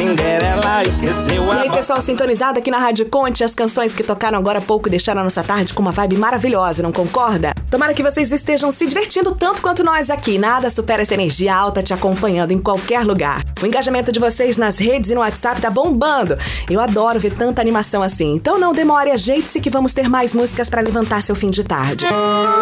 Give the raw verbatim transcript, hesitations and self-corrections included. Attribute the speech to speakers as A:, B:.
A: Cinderela esqueceu a...
B: E aí, pessoal, sintonizado aqui na Rádio Conte, as canções que tocaram agora há pouco deixaram a nossa tarde com uma vibe maravilhosa, não concorda? Tomara que vocês estejam se divertindo tanto quanto nós aqui. Nada supera essa energia alta te acompanhando em qualquer lugar. O engajamento de vocês nas redes e no WhatsApp tá bombando. Eu adoro ver tanta animação assim. Então não demore, ajeite-se que vamos ter mais músicas para levantar seu fim de tarde.